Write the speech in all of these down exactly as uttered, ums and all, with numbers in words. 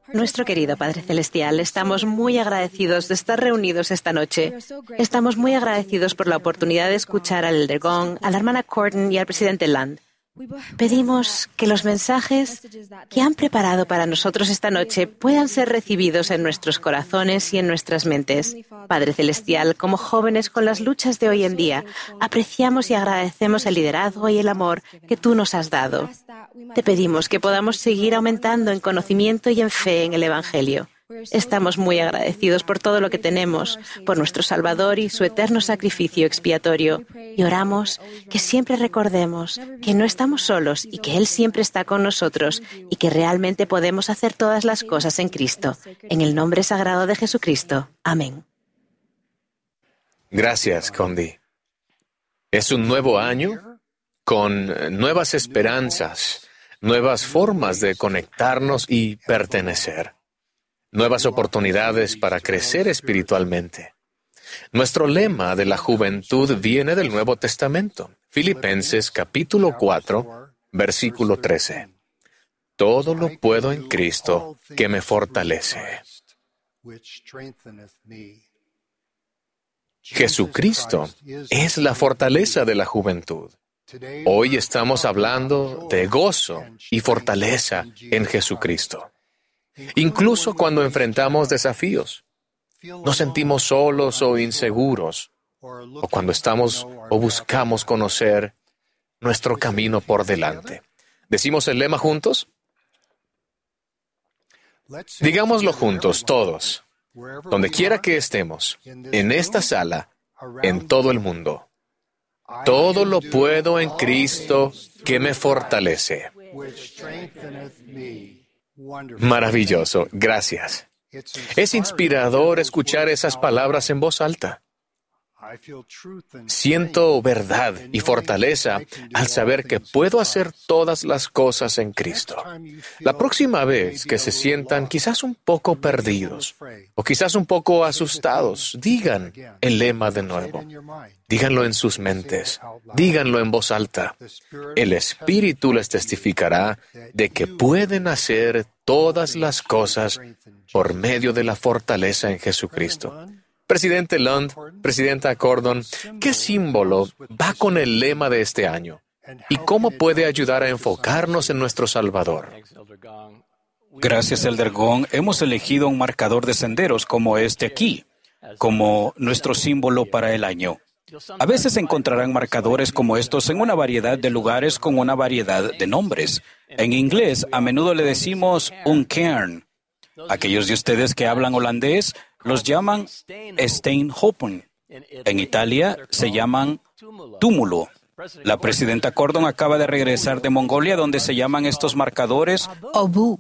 Nuestro querido Padre Celestial, estamos muy agradecidos de estar reunidos esta noche. Estamos muy agradecidos por la oportunidad de escuchar al Elder Gong, a la hermana Corden y al presidente Land. Pedimos que los mensajes que han preparado para nosotros esta noche puedan ser recibidos en nuestros corazones y en nuestras mentes. Padre Celestial, como jóvenes con las luchas de hoy en día, apreciamos y agradecemos el liderazgo y el amor que tú nos has dado. Te pedimos que podamos seguir aumentando en conocimiento y en fe en el Evangelio. Estamos muy agradecidos por todo lo que tenemos, por nuestro Salvador y su eterno sacrificio expiatorio. Y oramos que siempre recordemos que no estamos solos y que Él siempre está con nosotros y que realmente podemos hacer todas las cosas en Cristo. En el nombre sagrado de Jesucristo. Amén. Gracias, Condi. Es un nuevo año con nuevas esperanzas, nuevas formas de conectarnos y pertenecer. Nuevas oportunidades para crecer espiritualmente. Nuestro lema de la juventud viene del Nuevo Testamento, Filipenses capítulo cuatro, versículo trece. Todo lo puedo en Cristo que me fortalece. Jesucristo es la fortaleza de la juventud. Hoy estamos hablando de gozo y fortaleza en Jesucristo. Incluso cuando enfrentamos desafíos, nos sentimos solos o inseguros, o cuando estamos o buscamos conocer nuestro camino por delante. ¿Decimos el lema juntos? Digámoslo juntos, todos, donde quiera que estemos, en esta sala, en todo el mundo. Todo lo puedo en Cristo que me fortalece. Maravilloso, gracias. Es inspirador escuchar esas palabras en voz alta. Siento verdad y fortaleza al saber que puedo hacer todas las cosas en Cristo. La próxima vez que se sientan quizás un poco perdidos o quizás un poco asustados, digan el lema de nuevo. Díganlo en sus mentes. Díganlo en voz alta. El Espíritu les testificará de que pueden hacer todas las cosas por medio de la fortaleza en Jesucristo. Presidente Lund, Presidenta Corden, ¿qué símbolo va con el lema de este año? ¿Y cómo puede ayudar a enfocarnos en nuestro Salvador? Gracias, Elder Gong. Hemos elegido un marcador de senderos como este aquí, como nuestro símbolo para el año. A veces encontrarán marcadores como estos en una variedad de lugares con una variedad de nombres. En inglés, a menudo le decimos un cairn. Aquellos de ustedes que hablan holandés los llaman steenhopen. En Italia se llaman túmulo. La presidenta Corden acaba de regresar de Mongolia, donde se llaman estos marcadores obú.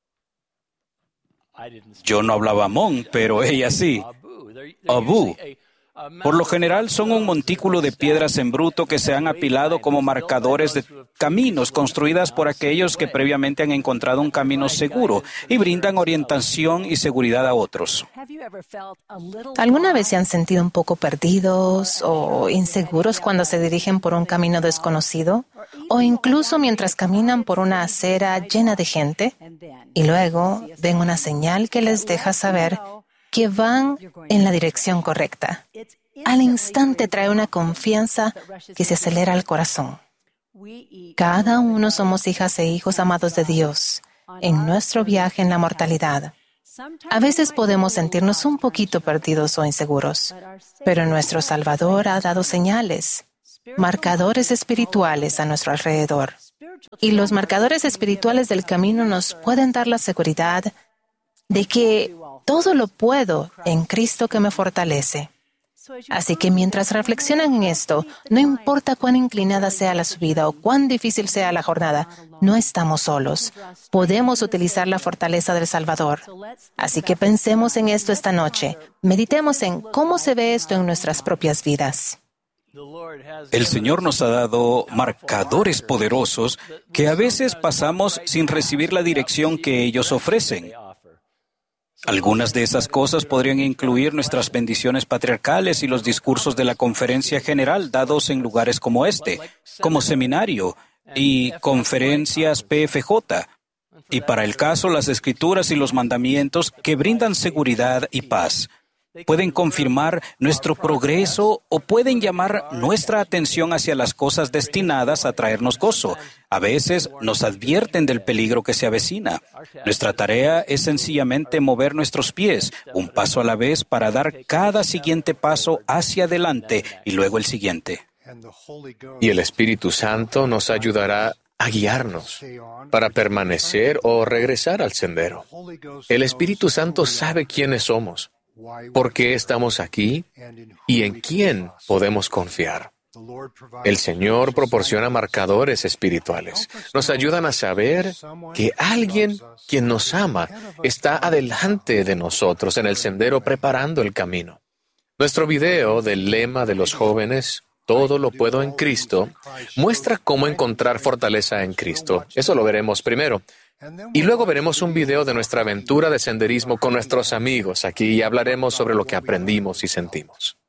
Yo no hablaba mon, pero ella sí. Obú. Por lo general son un montículo de piedras en bruto que se han apilado como marcadores de caminos construidas por aquellos que previamente han encontrado un camino seguro y brindan orientación y seguridad a otros. ¿Alguna vez se han sentido un poco perdidos o inseguros cuando se dirigen por un camino desconocido? O incluso mientras caminan por una acera llena de gente y luego ven una señal que les deja saber que van en la dirección correcta. Al instante trae una confianza que se acelera al corazón. Cada uno somos hijas e hijos amados de Dios en nuestro viaje en la mortalidad. A veces podemos sentirnos un poquito perdidos o inseguros, pero nuestro Salvador ha dado señales, marcadores espirituales a nuestro alrededor. Y los marcadores espirituales del camino nos pueden dar la seguridad de que todo lo puedo en Cristo que me fortalece. Así que mientras reflexionan en esto, no importa cuán inclinada sea la subida o cuán difícil sea la jornada, no estamos solos. Podemos utilizar la fortaleza del Salvador. Así que pensemos en esto esta noche. Meditemos en cómo se ve esto en nuestras propias vidas. El Señor nos ha dado marcadores poderosos que a veces pasamos sin recibir la dirección que ellos ofrecen. Algunas de esas cosas podrían incluir nuestras bendiciones patriarcales y los discursos de la conferencia general dados en lugares como este, como seminario y conferencias P F J. Y para el caso, las Escrituras y los mandamientos que brindan seguridad y paz pueden confirmar nuestro progreso o pueden llamar nuestra atención hacia las cosas destinadas a traernos gozo. A veces nos advierten del peligro que se avecina. Nuestra tarea es sencillamente mover nuestros pies, un paso a la vez, para dar cada siguiente paso hacia adelante y luego el siguiente. Y el Espíritu Santo nos ayudará a guiarnos para permanecer o regresar al sendero. El Espíritu Santo sabe quiénes somos, por qué estamos aquí y en quién podemos confiar. El Señor proporciona marcadores espirituales. Nos ayudan a saber que alguien quien nos ama está adelante de nosotros en el sendero preparando el camino. Nuestro video del lema de los jóvenes, Todo lo puedo en Cristo, muestra cómo encontrar fortaleza en Cristo. Eso lo veremos primero. Y luego veremos un video de nuestra aventura de senderismo con nuestros amigos aquí y hablaremos sobre lo que aprendimos y sentimos.